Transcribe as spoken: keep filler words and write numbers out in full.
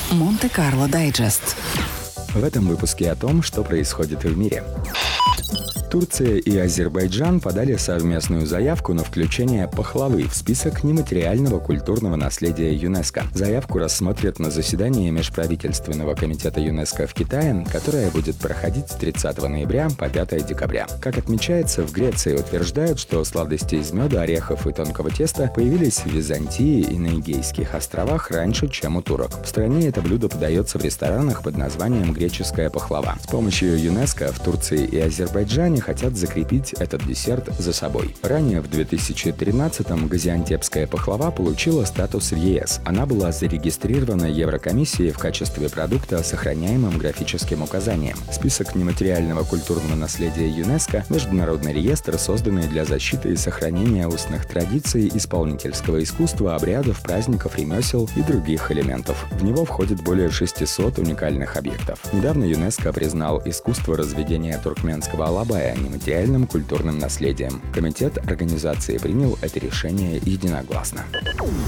Монте-Карло Дайджест. В этом выпуске о том, что происходит в мире. Турция и Азербайджан подали совместную заявку на включение пахлавы в список нематериального культурного наследия ЮНЕСКО. Заявку рассмотрят на заседании Межправительственного комитета ЮНЕСКО в Китае, которое будет проходить с тридцатого ноября по пятое декабря. Как отмечается, в Греции утверждают, что сладости из меда, орехов и тонкого теста появились в Византии и на Эгейских островах раньше, чем у турок. В стране это блюдо подается в ресторанах под названием греческая пахлава. С помощью ЮНЕСКО в Турции и Азербайджане хотят закрепить этот десерт за собой. Ранее, в две тысячи тринадцатом, газиантепская пахлава получила статус в ЕС. Она была зарегистрирована Еврокомиссией в качестве продукта с сохраняемым графическим указанием. Список нематериального культурного наследия ЮНЕСКО – международный реестр, созданный для защиты и сохранения устных традиций, исполнительского искусства, обрядов, праздников, ремесел и других элементов. В него входит более шестисот уникальных объектов. Недавно ЮНЕСКО признал искусство разведения туркменского алабая нематериальным культурным наследием. Комитет организации принял это решение единогласно.